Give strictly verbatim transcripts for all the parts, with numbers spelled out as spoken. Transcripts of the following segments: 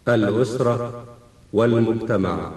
الأسرة والمجتمع.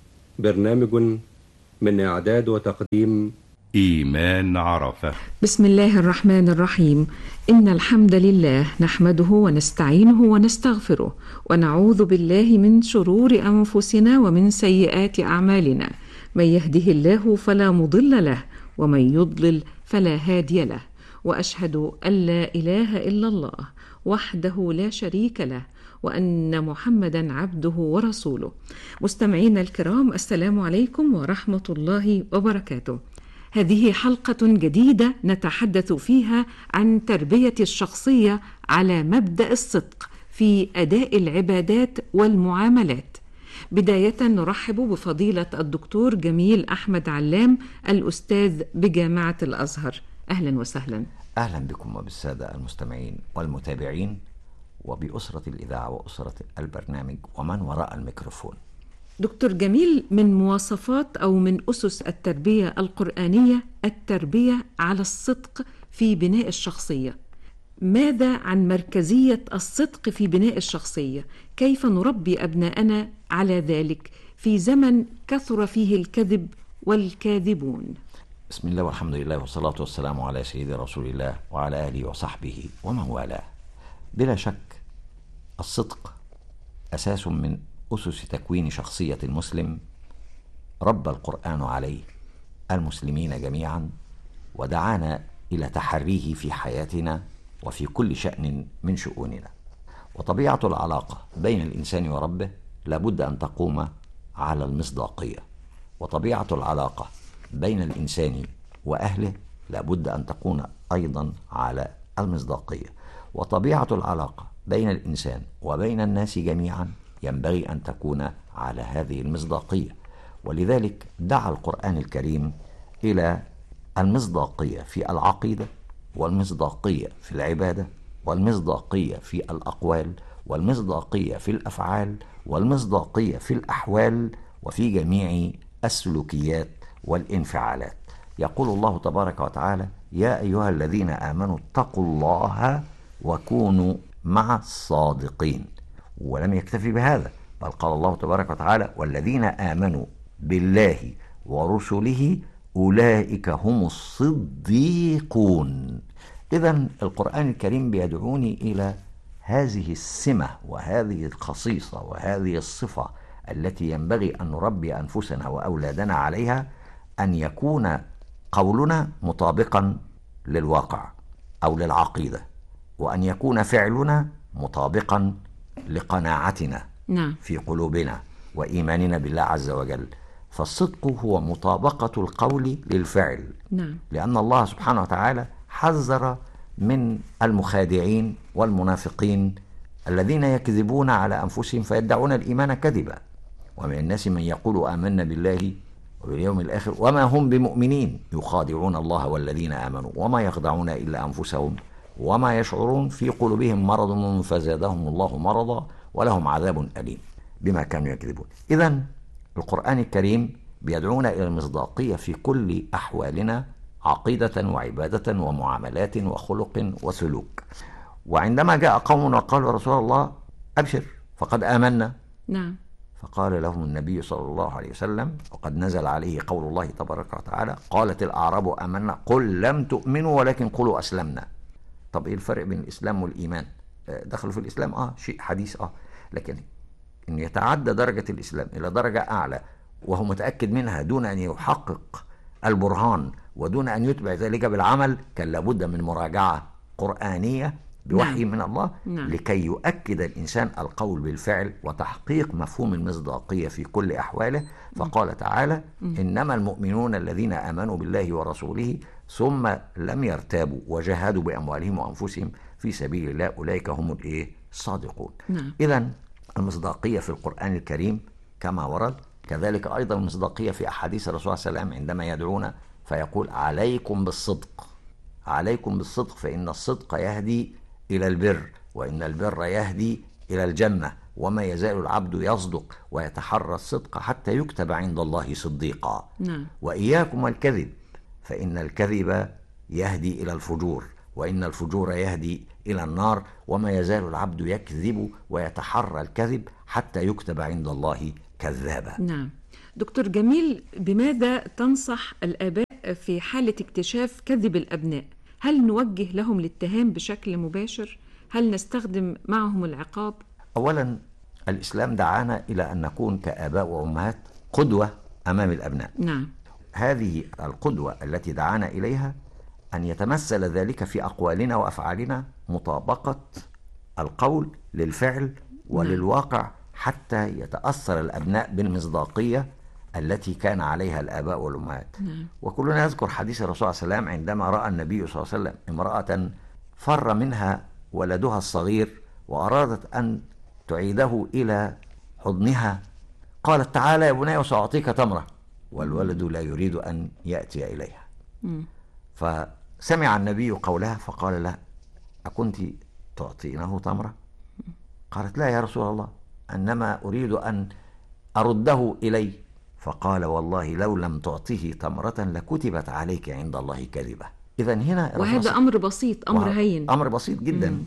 برنامج من إعداد وتقديم إيمان عرفة. بسم الله الرحمن الرحيم. إن الحمد لله نحمده ونستعينه ونستغفره ونعوذ بالله من شرور أنفسنا ومن سيئات أعمالنا. من يهده الله فلا مضل له ومن يضلل فلا هادي له، وأشهد أن لا إله إلا الله وحده لا شريك له وأن محمدا عبده ورسوله. مستمعينا الكرام، السلام عليكم ورحمة الله وبركاته. هذه حلقة جديدة نتحدث فيها عن تربية الشخصية على مبدأ الصدق في أداء العبادات والمعاملات. بداية نرحب بفضيلة الدكتور جميل أحمد علام، الأستاذ بجامعة الأزهر. أهلا وسهلا. أهلا بكم وبالسادة المستمعين والمتابعين وبأسرة الإذاعة وأسرة البرنامج ومن وراء الميكروفون. دكتور جميل، من مواصفات أو من أسس التربية القرآنية التربية على الصدق في بناء الشخصية. ماذا عن مركزية الصدق في بناء الشخصية؟ كيف نربي أبناءنا على ذلك في زمن كثر فيه الكذب والكاذبون؟ بسم الله والحمد لله والصلاة والسلام على سيد رسول الله وعلى آله وصحبه ومن والاه. بلا شك الصدق أساس من أسس تكوين شخصية المسلم، ربى القرآن عليه المسلمين جميعا ودعانا إلى تحريه في حياتنا وفي كل شأن من شؤوننا. وطبيعة العلاقة بين الإنسان وربه لابد أن تقوم على المصداقية، وطبيعة العلاقة بين الإنسان وأهله لابد أن تكون أيضا على المصداقية، وطبيعة العلاقة بين الإنسان وبين الناس جميعا ينبغي أن تكون على هذه المصداقية. ولذلك دعا القرآن الكريم إلى المصداقية في العقيدة، والمصداقية في العبادة، والمصداقية في الأقوال، والمصداقية في الأفعال، والمصداقية في الأحوال، وفي جميع السلوكيات والانفعالات. يقول الله تبارك وتعالى: يا أيها الذين آمنوا اتقوا الله وكونوا مع الصادقين. ولم يكتفي بهذا، بل قال الله تبارك وتعالى: والذين آمنوا بالله ورسله أولئك هم الصديقون. إذن القرآن الكريم بيدعوني إلى هذه السمة وهذه الخصيصة وهذه الصفة التي ينبغي أن نربي أنفسنا وأولادنا عليها، أن يكون قولنا مطابقا للواقع أو للعقيدة، وأن يكون فعلنا مطابقا لقناعتنا نعم. في قلوبنا وإيماننا بالله عز وجل. فالصدق هو مطابقة القول للفعل. نعم. لأن الله سبحانه وتعالى حذر من المخادعين والمنافقين الذين يكذبون على أنفسهم فيدعون الإيمان كذبا. ومن الناس من يقول آمنا بالله وباليوم الآخر وما هم بمؤمنين يخادعون الله والذين آمنوا وما يخدعون إلا أنفسهم وما يشعرون، في قلوبهم مرض فزادهم الله مرضا ولهم عذاب أليم بما كانوا يكذبون. إذن القرآن الكريم بيدعونا إلى المصداقية في كل أحوالنا، عقيدة وعبادة ومعاملات وخلق وسلوك. وعندما جاء قوم وقالوا: رسول الله أبشر فقد آمنا. نعم. فقال لهم النبي صلى الله عليه وسلم، وقد نزل عليه قول الله تبارك وتعالى: قالت الأعراب آمنا قل لم تؤمنوا ولكن قولوا أسلمنا. طب إيه الفرق بين الإسلام والإيمان؟ دخلوا في الإسلام آه شيء حديث آه لكن إن يتعدى درجة الإسلام إلى درجة أعلى وهو متأكد منها دون أن يحقق البرهان ودون أن يتبع ذلك بالعمل، كان لابد من مراجعة قرآنية بوحي نعم. من الله نعم. لكي يؤكد الإنسان القول بالفعل وتحقيق مفهوم المصداقية في كل أحواله. فقال تعالى: إنما المؤمنون الذين آمنوا بالله ورسوله ثم لم يرتابوا وجاهدوا بأموالهم وأنفسهم في سبيل الله أولئك هم الإيه؟ الصادقون. نعم. إذن المصداقية في القرآن الكريم كما ورد، كذلك أيضا المصداقية في أحاديث الرسول صلى الله عليه وسلم عندما يدعونا فيقول: عليكم بالصدق، عليكم بالصدق فإن الصدق يهدي إلى البر، وإن البر يهدي إلى الجنة، وما يزال العبد يصدق ويتحرى الصدق حتى يكتب عند الله صديقا. نعم. وإياكم والكذب فإن الكذب يهدي إلى الفجور، وإن الفجور يهدي إلى النار، وما يزال العبد يكذب ويتحرى الكذب حتى يكتب عند الله كذابا. نعم. دكتور جميل، بماذا تنصح الآباء في حالة اكتشاف كذب الأبناء؟ هل نوجه لهم الاتهام بشكل مباشر؟ هل نستخدم معهم العقاب؟ أولا، الإسلام دعانا إلى أن نكون كآباء وأمهات قدوة أمام الأبناء. نعم. هذه القدوة التي دعانا إليها أن يتمثل ذلك في أقوالنا وأفعالنا، مطابقة القول للفعل وللواقع، حتى يتأثر الأبناء بالمصداقية التي كان عليها الآباء والأمهات. نعم. وكلنا يذكر حديث الرسول صلى الله عليه وسلم عندما رأى النبي صلى الله عليه وسلم امرأة فر منها ولدها الصغير وأرادت أن تعيده إلى حضنها، قالت: تعالى يا بني وسأعطيك تمرة، والولد لا يريد أن يأتي إليها. مم. فسمع النبي قولها فقال لها: أكنت تعطينه تمرة؟ قالت: لا يا رسول الله، إنما أريد أن أرده إلي. فقال: والله لو لم تعطيه تمرة لكتبت عليك عند الله كذبة. إذن هنا وهذا أمر بسيط، أمر هين، أمر بسيط جدا. مم.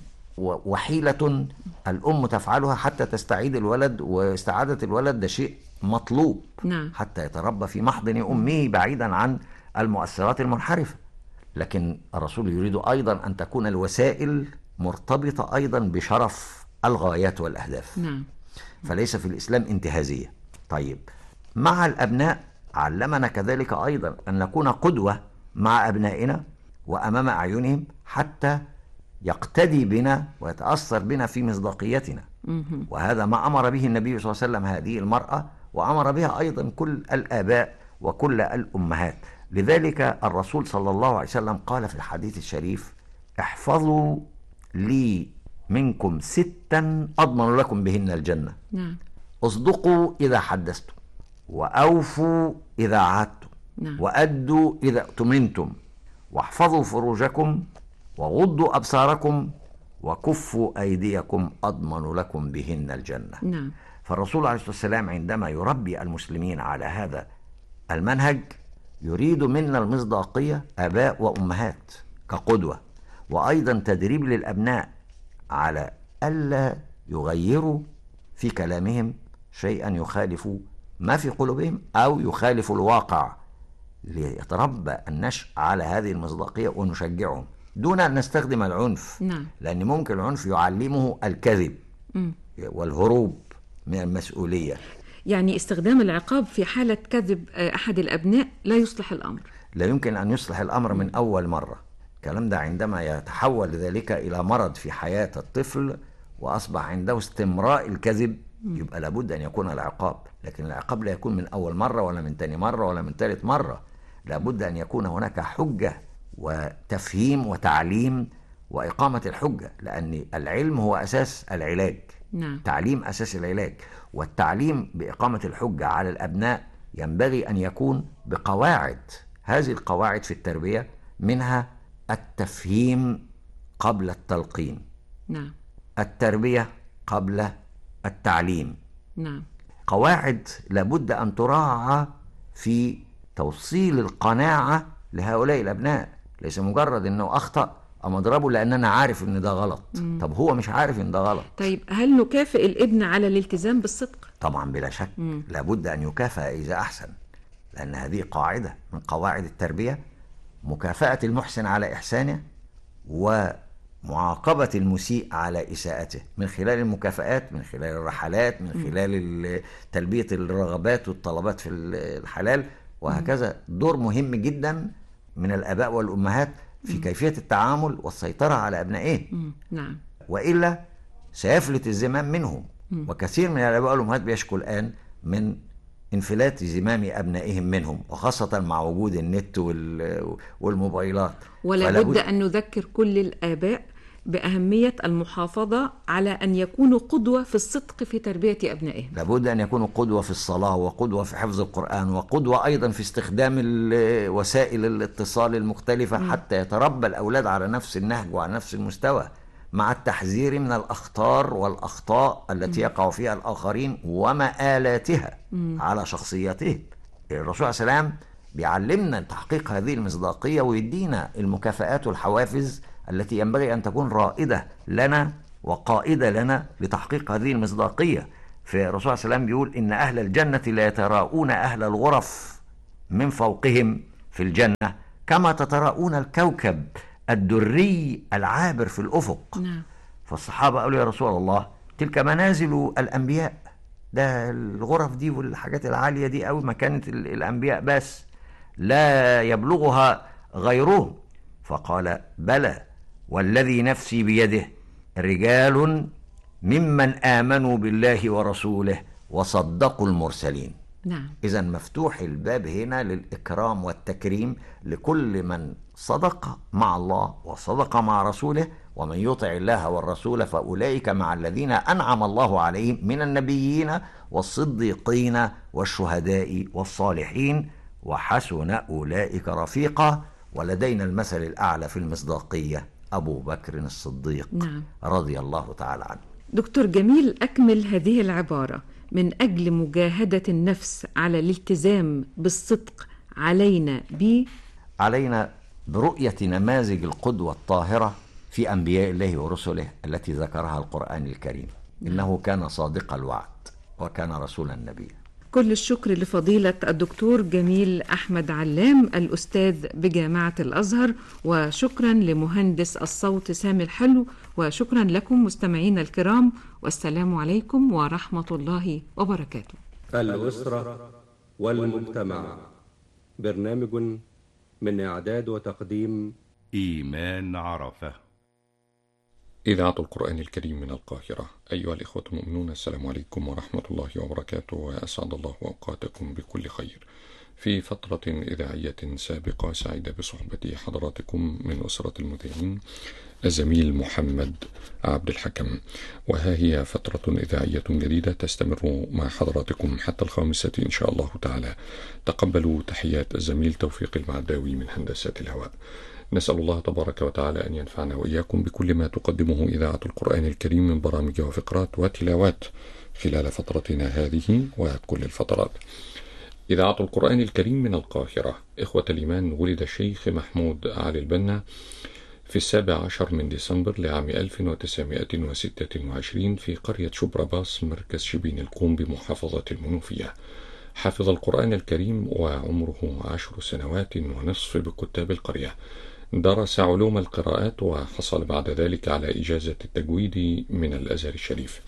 وحيلة الأم تفعلها حتى تستعيد الولد، واستعادة الولد ده شيء مطلوب. نعم. حتى يتربى في محضن أمه بعيدا عن المؤثرات المنحرفة. لكن الرسول يريد أيضا أن تكون الوسائل مرتبطة أيضا بشرف الغايات والأهداف. نعم. فليس في الإسلام انتهازية. طيب، مع الأبناء علمنا كذلك أيضا أن نكون قدوة مع أبنائنا وأمام أعينهم، حتى يقتدي بنا ويتأثر بنا في مصداقيتنا. وهذا ما أمر به النبي صلى الله عليه وسلم هذه المرأة، وأمر بها أيضا كل الآباء وكل الأمهات. لذلك الرسول صلى الله عليه وسلم قال في الحديث الشريف: احفظوا لي منكم ستا أضمن لكم بهن الجنة. نعم. اصدقوا إذا حدثتم، وأوفوا إذا عهدتم، نعم. وأدوا إذا اؤتمنتم، واحفظوا فروجكم، وغضوا أبصاركم، وكفوا أيديكم أضمن لكم بهن الجنة. نعم. فالرسول عليه الصلاة والسلام عندما يربي المسلمين على هذا المنهج يريد منا المصداقية آباء وأمهات كقدوة، وأيضا تدريب للأبناء على ألا يغيروا في كلامهم شيئا يخالف ما في قلوبهم أو يخالف الواقع، ليتربى النشء على هذه المصداقية ونشجعهم دون أن نستخدم العنف. نعم. لأن ممكن العنف يعلمه الكذب م. والهروب من المسؤولية. يعني استخدام العقاب في حالة كذب أحد الأبناء لا يصلح الأمر، لا يمكن أن يصلح الأمر من أول مرة. الكلام ده عندما يتحول ذلك إلى مرض في حياة الطفل وأصبح عنده استمراء الكذب، يبقى لابد أن يكون العقاب. لكن العقاب لا يكون من أول مرة ولا من تاني مرة ولا من ثالث مرة، لابد أن يكون هناك حجة وتفهيم وتعليم وإقامة الحجة، لأن العلم هو أساس العلاج. نعم. تعليم أساس العلاج، والتعليم بإقامة الحجة على الأبناء ينبغي أن يكون بقواعد. هذه القواعد في التربية منها التفهيم قبل التلقين. نعم. التربية قبل التعليم. نعم. قواعد لابد أن تراعى في توصيل القناعة لهؤلاء الأبناء، ليس مجرد أنه أخطأ أما أضربه لأن أنا عارف أن ده غلط. مم. طب هو مش عارف أن ده غلط. طيب، هل نكافئ الابن على الالتزام بالصدق؟ طبعا بلا شك. مم. لابد أن يكافئ إذا أحسن، لأن هذه قاعدة من قواعد التربية، مكافأة المحسن على إحسانه ومعاقبة المسيء على إساءته، من خلال المكافآت، من خلال الرحلات، من خلال تلبية الرغبات والطلبات في الحلال، وهكذا. دور مهم جدا من الآباء والأمهات في كيفية التعامل والسيطرة على أبنائهم. نعم. وإلا سيفلت الزمام منهم. وكثير من الآباء والأمهات بيشكوا الآن من انفلات زمام أبنائهم منهم، وخاصة مع وجود النت والموبايلات. ولا بد أن نذكر كل الآباء بأهمية المحافظة على أن يكونوا قدوة في الصدق في تربية أبنائهم. لابد أن يكونوا قدوة في الصلاة، وقدوة في حفظ القرآن، وقدوة أيضا في استخدام وسائل الاتصال المختلفة، م. حتى يتربى الأولاد على نفس النهج وعلى نفس المستوى، مع التحذير من الأخطار والأخطاء التي م. يقع فيها الآخرين ومآلاتها م. على شخصيتهم. الرسول صلى الله عليه وسلم بيعلمنا تحقيق هذه المصداقية، ويدينا المكافآت والحوافز التي ينبغي أن تكون رائدة لنا وقائدة لنا لتحقيق هذه المصداقية. في الرسول صلى الله عليه وسلم بيقول إن أهل الجنة لا يتراءون أهل الغرف من فوقهم في الجنة كما تتراءون الكوكب الدري العابر في الأفق. نعم. فالصحابة قالوا يا رسول الله تلك منازل الأنبياء، ده الغرف دي والحاجات العالية دي أو مكانة الأنبياء بس لا يبلغها غيرهم. فقال بلى والذي نفسي بيده رجال ممن آمنوا بالله ورسوله وصدقوا المرسلين. نعم. إذن مفتوح الباب هنا للإكرام والتكريم لكل من صدق مع الله وصدق مع رسوله، ومن يطع الله والرسول فأولئك مع الذين أنعم الله عليهم من النبيين والصديقين والشهداء والصالحين وحسن أولئك رفيقا. ولدينا المثل الأعلى في المصداقية أبو بكر الصديق. نعم. رضي الله تعالى عنه. دكتور جميل، أكمل هذه العبارة: من أجل مجاهدة النفس على الالتزام بالصدق علينا ب علينا برؤية نماذج القدوة الطاهرة في أنبياء الله ورسله التي ذكرها القرآن الكريم. إنه كان صادق الوعد وكان رسولا نبيا. كل الشكر لفضيلة الدكتور جميل أحمد علام الأستاذ بجامعة الأزهر، وشكرا لمهندس الصوت سامي الحلو، وشكرا لكم مستمعين الكرام، والسلام عليكم ورحمة الله وبركاته. الأسرة والمجتمع، برنامج من إعداد وتقديم إيمان عرفة. إذاعة القرآن الكريم من القاهرة. أيها الإخوة المؤمنون، السلام عليكم ورحمة الله وبركاته، وأسعد الله أوقاتكم بكل خير. في فترة إذاعية سابقة سعيدة بصحبة حضراتكم من أسرة المذيعين الزميل محمد عبد الحكم، وها هي فترة إذاعية جديدة تستمر مع حضراتكم حتى الخامسة إن شاء الله تعالى. تقبلوا تحيات الزميل توفيق المعداوي من هندسة الهواء. نسأل الله تبارك وتعالى أن ينفعنا وإياكم بكل ما تقدمه إذاعة القرآن الكريم من برامج وفقرات وتلاوات خلال فترتنا هذه وكل الفترات. إذاعة القرآن الكريم من القاهرة. إخوة الإيمان، ولد الشيخ محمود علي البنا في السابع عشر من ديسمبر لعام ألف وتسعمائة وستة وعشرين في قرية شبرباص مركز شبين القوم بمحافظة المنوفية. حفظ القرآن الكريم وعمره عشر سنوات ونصف بكتاب القرية. درس علوم القراءات وحصل بعد ذلك على إجازة التجويد من الأزهر الشريف.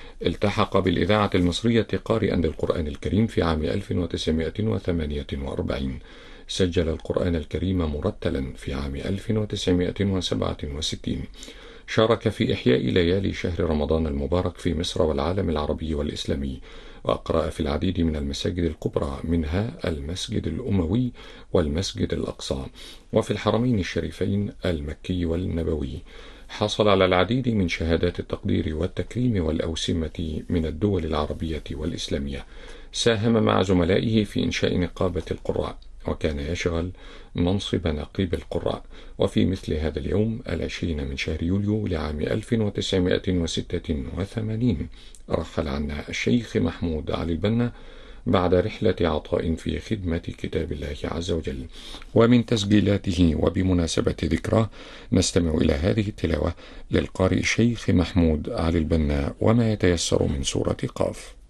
التحق بالإذاعة المصرية قارئا للقرآن الكريم في عام ألف وتسعمائة وثمانية وأربعين. سجل القرآن الكريم مرتلا في عام ألف وتسعمائة وسبعة وستين. شارك في إحياء ليالي شهر رمضان المبارك في مصر والعالم العربي والإسلامي، وأقرأ في العديد من المساجد الكبرى منها المسجد الأموي والمسجد الأقصى، وفي الحرمين الشريفين المكي والنبوي. حصل على العديد من شهادات التقدير والتكريم والأوسمة من الدول العربية والإسلامية. ساهم مع زملائه في إنشاء نقابة القراء، وكان يشغل منصب نقيب القراء. وفي مثل هذا اليوم العشرين من شهر يوليو لعام ألف وتسعمائة وستة وثمانين رحل عنا الشيخ محمود علي البنا بعد رحلة عطاء في خدمة كتاب الله عز وجل. ومن تسجيلاته وبمناسبة ذكراه نستمع إلى هذه التلاوة للقارئ الشيخ محمود علي البنا وما يتيسر من سورة قاف.